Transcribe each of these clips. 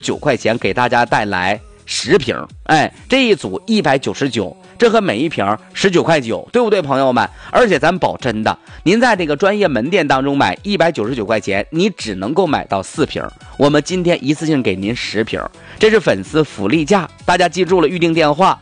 9块钱给大家带来10瓶，这一组199，这和每一瓶19块9，对不对，朋友们？而且咱保真的，您在这个专业门店当中买199块钱，你只能够买到4瓶，我们今天一次性给您10瓶，这是粉丝福利价，大家记住了，预定电话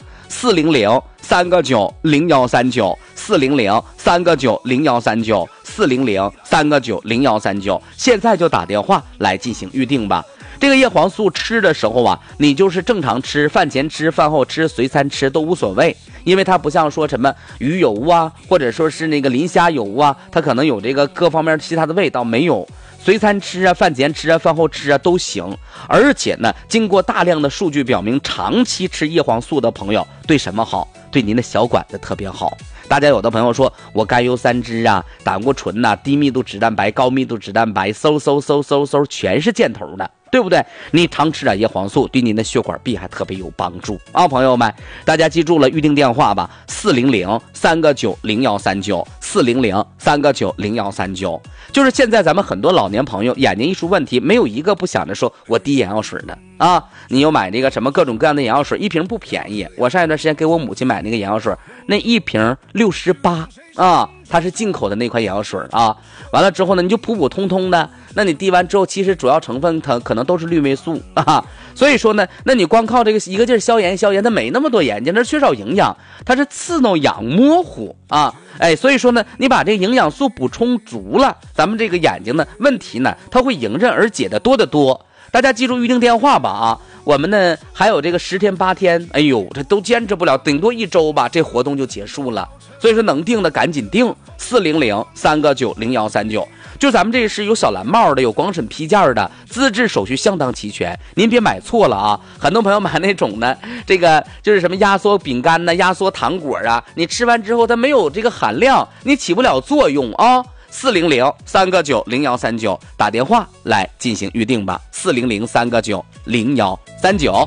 400-3个9-0139，400-3个9-0139，400-3个9-0139，现在就打电话来进行预定吧。这个叶黄素吃的时候啊，你就是正常吃，饭前吃、饭后吃、随餐吃都无所谓，因为它不像说什么鱼油啊，或者说是那个磷虾油啊，它可能有这个各方面其他的味道，没有。随餐吃啊，饭前吃啊，饭后吃啊都行。而且呢，经过大量的数据表明，长期吃叶黄素的朋友对什么好？对您的小管子特别好。大家有的朋友说我甘油三酯啊，胆固醇啊，低密度脂蛋白、高密度脂蛋白，嗖全是箭头的，对不对？你常吃点叶黄素，对您的血管壁还特别有帮助啊，朋友们，大家记住了，预定电话吧，400-3个9-0139，400-3个9-0139。就是现在咱们很多老年朋友眼睛一出问题，没有一个不想着说我滴眼药水的啊。你又买这个什么各种各样的眼药水，一瓶不便宜。我上一段时间给我母亲买那个眼药水，那一瓶68啊，它是进口的那款眼药水啊。完了之后呢，你就普普通通的，那你滴完之后，其实主要成分它可能都是氯霉素啊。所以说呢，那你光靠这个一个劲儿消炎，它没那么多眼睛，那缺少营养，它是刺挠痒模糊啊。所以说呢，你把这个营养素补充足了，咱们这个眼睛呢问题呢，它会迎刃而解的多得多。大家记住预定电话吧啊！我们呢还有这个10天8天，哎呦，这都坚持不了，顶多1周吧，这活动就结束了。所以说能定的赶紧定，400-3个9-0139。就咱们这是有小蓝帽的，有光审批件的，资质手续相当齐全，您别买错了啊！很多朋友买那种呢，这个就是什么压缩饼干呢、压缩糖果啊，你吃完之后它没有这个含量，你起不了作用啊。400-3个9-0139，打电话来进行预定吧。400-3个9-0139。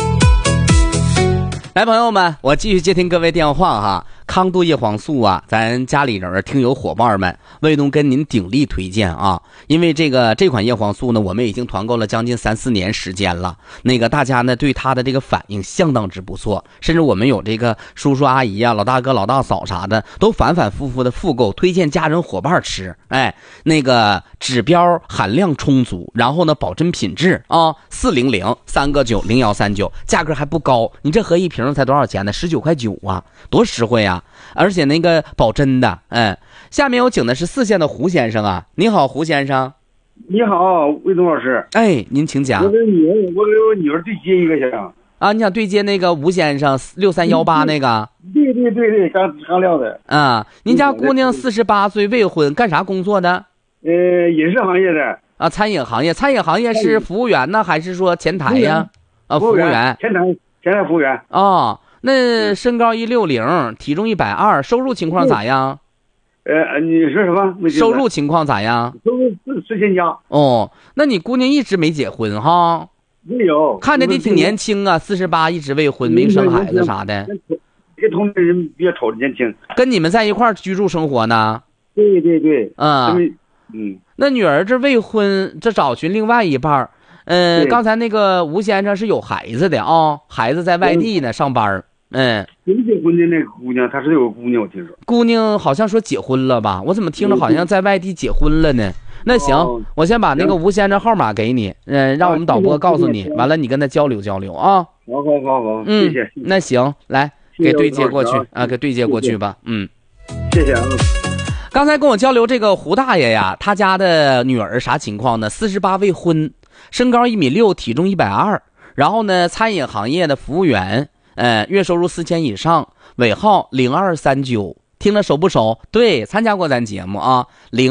来，朋友们，我继续接听各位电话哈。康度叶黄素啊，咱家里人听友伙伴们，卫东跟您鼎力推荐啊！因为这款叶黄素呢，我们已经团购了将近3-4年时间了。大家呢对它的这个反应相当之不错，甚至我们有这个叔叔阿姨啊、老大哥老大嫂啥的，都反反复复的复购，推荐家人伙伴吃。指标含量充足，然后呢保真品质啊。400-3个9-0139，价格还不高，你这合一瓶才多少钱呢？19块9啊，多实惠啊！而且保真的。下面我请的是4线的胡先生啊，你好，胡先生。 你好，魏东老师。 您请讲。 我给我女儿对接一个先生啊，你想对接那个吴先生6318那个？ 对，刚撂的啊。您家姑娘48岁，未婚，干啥工作的？ 饮食行业的啊，餐饮行业是服务员呢，还是说前台呀？服务员， 前台服务员。 哦，那身高160，体重120，收入情况咋样？ 你说什么？ 收入情况咋样？ 收入4000加。 哦，那你姑娘一直没结婚哈？ 没有， 看着你挺年轻啊，48一直未婚，没生孩子啥的。 这同龄人比较瞅着年轻。 跟你们在一块居住生活呢？ 对。 那女儿这未婚，这找寻另外一半。刚才那个吴先生是有孩子的啊，孩子在外地呢，上班。 没结婚的那个姑娘，她是有个姑娘，我听说。 姑娘好像说结婚了吧？我怎么听着好像在外地结婚了呢？那行，我先把那个吴先生号码给你，让我们导播告诉你，完了你跟他交流交流啊。 好，谢谢。 那行，来给对接过去啊，给对接过去吧。 谢谢啊。 刚才跟我交流这个胡大爷呀，他家的女儿啥情况呢？48未婚，身高1.6米，体重120，然后呢，餐饮行业的服务员，月收入4000以上，尾号0239，听着熟不熟？对，参加过咱节目啊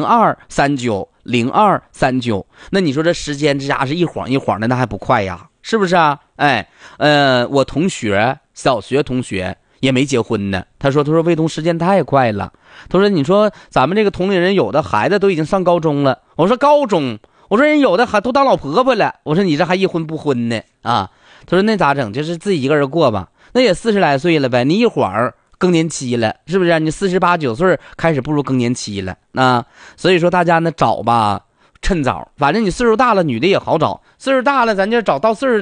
，0239。那你说这时间这家是一晃一晃的，那还不快呀？是不是啊？我同学，小学同学也没结婚呢。他说魏东时间太快了。他说你说咱们这个同龄人有的孩子都已经上高中了。我说高中，我说人有的还都当老婆婆了。我说你这还一婚不婚呢啊？他说那咋整？就是自己一个人过吧。那也40来岁了呗，你一会儿更年期了，是不是？你48、9岁开始步入更年期了啊。所以说大家呢找吧， 趁早，反正你岁数大了，女的也好找，岁数大了咱就找到岁数